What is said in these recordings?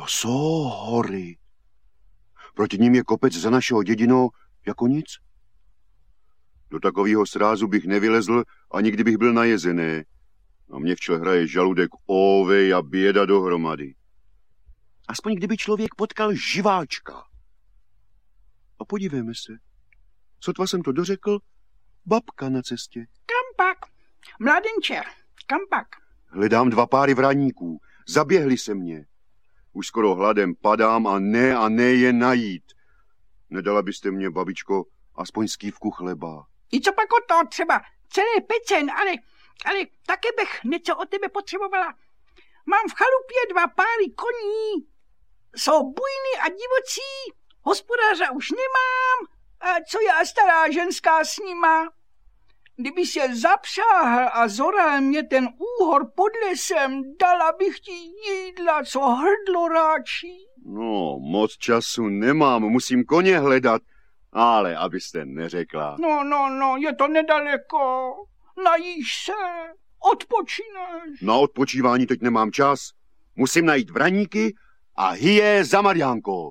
jsou hory. Proti ním je kopec za našeho dědino jako nic. Do takového srázu bych nevylezl, ani kdybych byl najezený. A mě včel hraje žaludek óvej a běda dohromady. Aspoň kdyby člověk potkal živáčka. A podívejme se. Sotva jsem to dořekl, babka na cestě. Kam pak? Mladenče, kam pak? Hledám 2 páry vraníků. Zaběhli se mě. Už skoro hladem padám a ne je najít. Nedala byste mě, babičko, aspoň skývku chleba. I co pak o to třeba? Celý pecen, ale také bych něco od tebe potřebovala. Mám v chalupě 2 páry koní. Jsou bujný a divocí. Hospodáře už nemám. A co já stará ženská s nima? Kdyby se zapřáhl a zoral mě ten úhor pod lesem, dala bych ti jídla, co hrdlo ráčí. No, moc času nemám, musím koně hledat, ale abyste neřekla. No, je to nedaleko. Najíš se, odpočineš. Na odpočívání teď nemám čas. Musím najít vraníky a hyje za Mariánkou.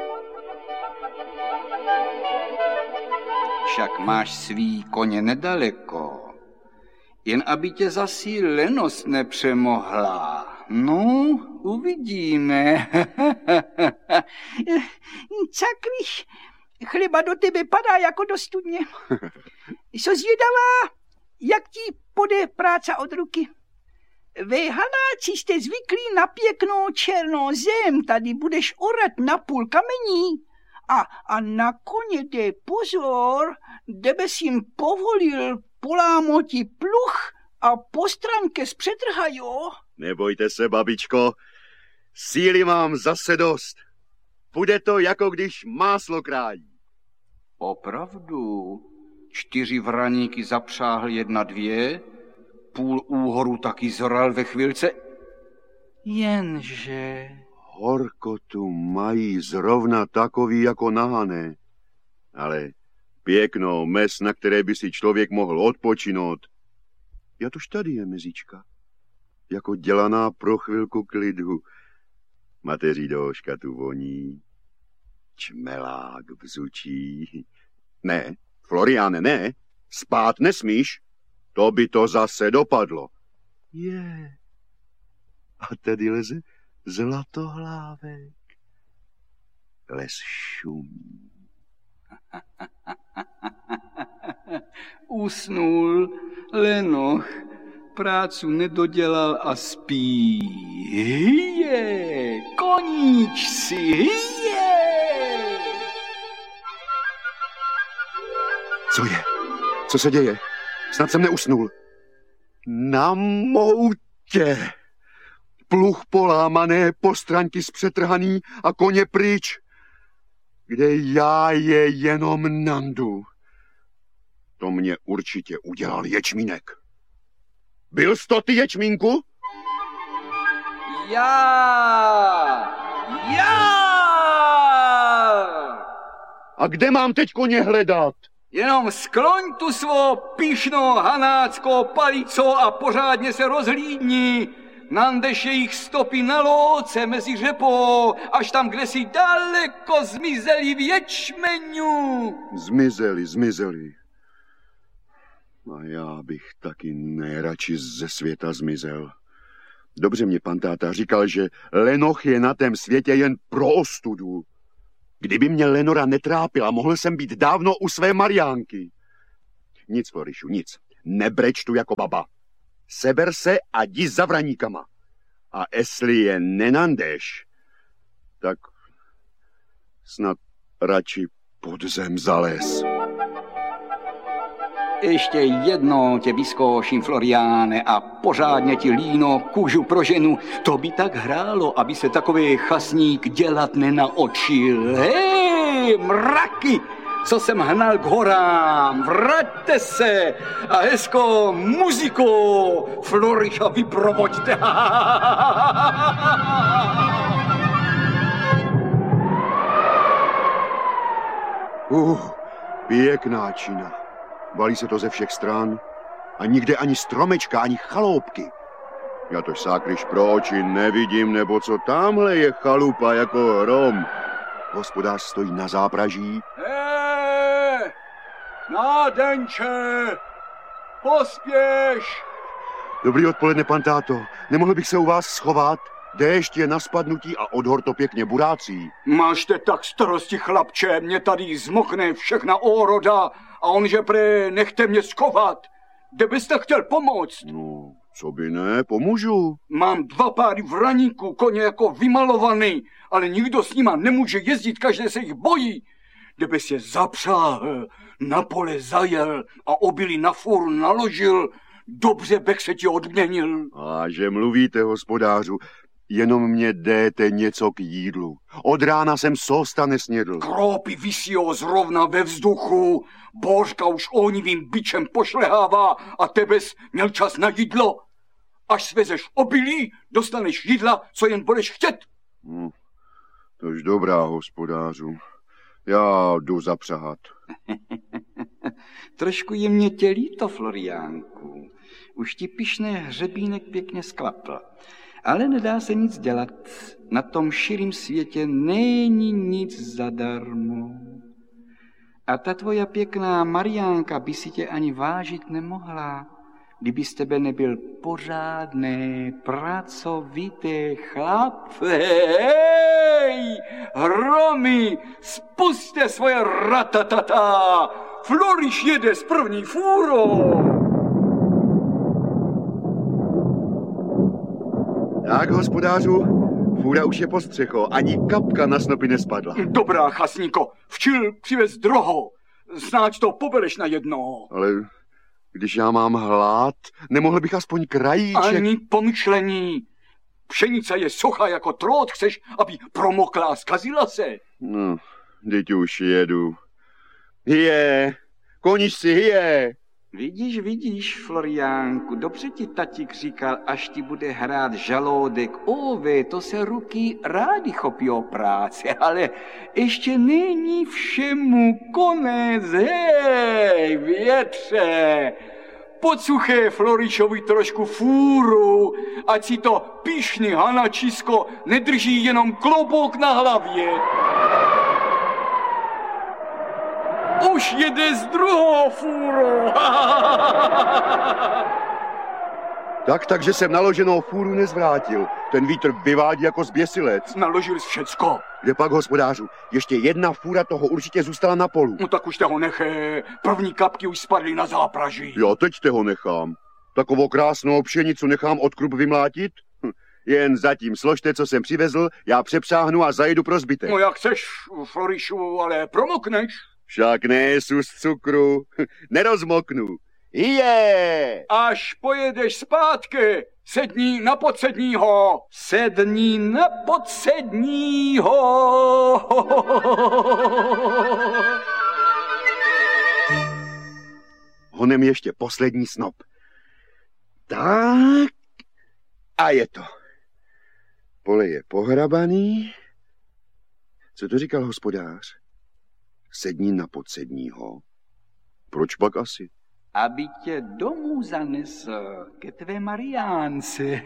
Však máš svý koně nedaleko. Jen aby tě zasi lenost nepřemohla. No, uvidíme. Cakvíš, chleba do tebe padá jako do studně. Jsou zvědavá, jak ti půjde práce od ruky. Vy hanáci jste zvyklí na pěknou černou zem, tady budeš orat na půl kamení. A na koně dej pozor, debes jim povolil polámoti pluch a postranke zpřetrhajo. Nebojte se, babičko, síly mám zase dost. Bude to, jako když máslo krájí. Opravdu, 4 vraníky zapřáhl 1, 2, půl úhoru taky zoral ve chvilce. Jenže... Horkotu mají zrovna takový jako nahané, ale pěknou mes, na které by si člověk mohl odpočinout. Já tož tady je mezička, jako dělaná pro chvilku klidu. Mateří do škatu voní, čmelák bzučí. Ne, Floriáne, ne, spát nesmíš, to by to zase dopadlo. Je, a tady leze zlatohlávek. Les šumí. Usnul lenoch, prácu nedodělal a spí. Hyje, koníčci, hyje! Co je? Co se děje? Snad jsem neusnul. Na moutě! Pluh polámané, postranky zpřetrhaný a koně pryč, kde já je jenom nandu. To mě určitě udělal ječmínek. Byl jsi to ty, ječmínku? Já! A kde mám teď koně hledat? Jenom skloň tu svou pyšnou hanáckou palico a pořádně se rozhlídni. Nandeš jejich stopy na louce mezi řepou, až tam, kde si daleko zmizeli v ječmeňu. Zmizeli. A já bych taky nejradši ze světa zmizel. Dobře mě pan táta říkal, že lenoch je na tém světě jen pro ostudu. Kdyby mě lenora netrápila, mohl jsem být dávno u své Mariánky. Nic, Florišu, nic. Nebreč tu jako baba. Seber se a jdi za vraníkama. A jestli je nenandeš, tak snad radši pod zem zalez. Ještě jednou tě vyzkouším, Floriáne, a pořádně ti líno kůžu pro ženu. To by tak hrálo, aby se takový chasník dělat nenaučil. Hej, mraky! Co jsem hnal k horám, vraťte se a hezkou muzikou Floriša vyprovoďte. Pěkná čina. Valí se to ze všech stran a nikde ani stromečka, ani chaloupky. Já to sákryš pro oči nevidím, nebo co tamhle je chalupa jako hrom. Hospodář stojí na zápraží. Nádenče, pospěš! Dobrý odpoledne, pan táto. Nemohl bych se u vás schovat? Déšť je na spadnutí a odhor to pěkně burácí. Mášte tak starosti, chlapče, mě tady zmokne všechna óroda a on že prý nechte mě schovat. Kde byste chtěl pomoct? No, co by ne, pomůžu. Mám 2 páry vraníků, koně jako vymalovaný, ale nikdo s nima nemůže jezdit, každý se jich bojí. Kdybys je zapřáhl, na pole zajel a obilí na fůru naložil, dobře bych se ti odměnil. A že mluvíte, hospodářu, jenom mě dejte něco k jídlu. Od rána jsem sosta nesnědl. Krópy visího zrovna ve vzduchu, Božka už ohnivým bičem pošlehává a tebes měl čas na jídlo. Až svezeš obilí, dostaneš jídla, co jen budeš chtět. Tož dobrá, hospodářu. Já jdu zapřahat. Trošku je mě tě líto, Floriánku. Už ti pyšný hřebínek pěkně sklapl. Ale nedá se nic dělat. Na tom širým světě není nic zadarmo. A ta tvoja pěkná Mariánka by si tě ani vážit nemohla, kdyby z tebe nebyl pořádný, pracovitý chlap. Hej, hromy, spuste svoje ratatata, Floriš jede s první fůrou. Tak, hospodářu, fůra už je po střecho, ani kapka na snopy nespadla. Dobrá, chasníko, včil přivez droho, snáď to pobeleš na jedno. Ale když já mám hlad, nemohl bych aspoň krajíček? Ani pomyšlení. Pšenice je suchá jako trot, chceš, aby promokla a zkazila se. No, teď už jedu. Hyje, koniš si hyje. Vidíš, Floriánku, dobře ti tatík říkal, až ti bude hrát žaludek. Ove, to se ruky rádi chopí o práci, ale ještě není všemu konec. Hej, větře, podsuché Florišovi trošku fůru, ať si to pyšný hanačisko nedrží jenom klobouk na hlavě. Už jede s druhou fůrou. Takže jsem naloženou fůru nezvrátil. Ten vítr vyvádí jako zběsilec. Naložil jsi všecko. Kde pak, hospodářu? Ještě jedna fůra toho určitě zůstala na polu. No tak už te ho nechej. První kapky už spadly na zápraží. Jo, teď te ho nechám. Takovou krásnou pšenicu nechám od krup vymlátit? Jen zatím složte, co jsem přivezl, já přepřáhnu a zajedu pro zbytek. No jak chceš, Florišu, ale promokneš. Však nejesu z cukru, nerozmoknu. Je! Až pojedeš zpátky, sedni na podsedního. Sedni na podsedního. Honem ještě poslední snop. Tak, a je to. Pole je pohrabaný. Co to říkal hospodář? Sedni na podsedního. Proč pak asi? Aby tě domů zanesl ke tvé Mariánce.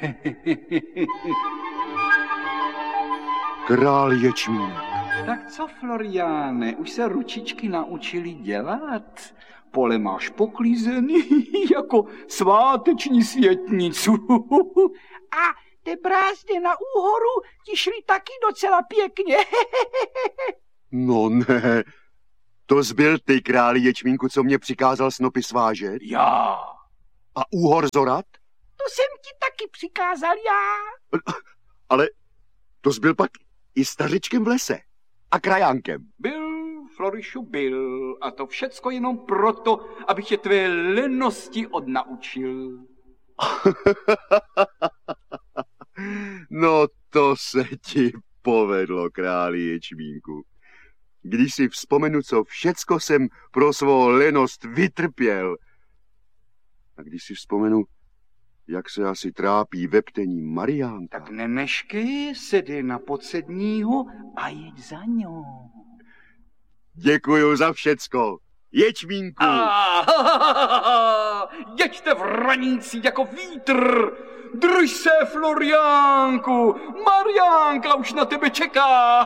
Král ječmínek. Tak co, Floriáne, už se ručičky naučili dělat? Pole máš poklízený jako sváteční světnicu. A ty brázdy na úhoru ti šly taky docela pěkně. No ne, to zbyl ty, králi ječmínku, co mě přikázal snopy svážet? Já. A úhor zorat? To jsem ti taky přikázal já. Ale to zbyl pak i stařečkem v lese a krajánkem. Byl, Florišu, byl. A to všecko jenom proto, abych tě tvé lenosti odnaučil. No to se ti povedlo, králi ječmínku. Když si vzpomenu, co všecko jsem pro svou lenost vytrpěl. A když si vzpomenu, jak se asi trápí ve ptení Mariánka. Tak nemeškej, sedy na podsedního a jeď za ňou. Děkuju za všecko. Ječmínku. Jeďte vraníci jako vítr. Drž se, Floriánku! Mariánka už na tebe čeká!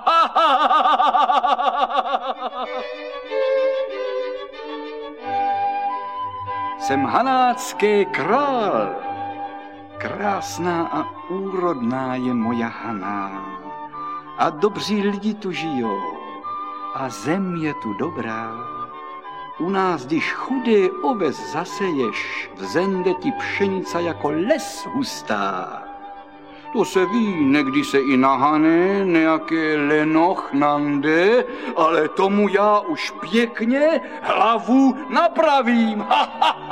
Jsem hanácký král. Krásná a úrodná je moja Haná. A dobří lidi tu žijou. A zem je tu dobrá. U nás, když chudý oves zaseješ, vzende ti pšenica jako les hustá. To se ví, někdy se i na Hané nějaké lenoch nande, ale tomu já už pěkně hlavu napravím.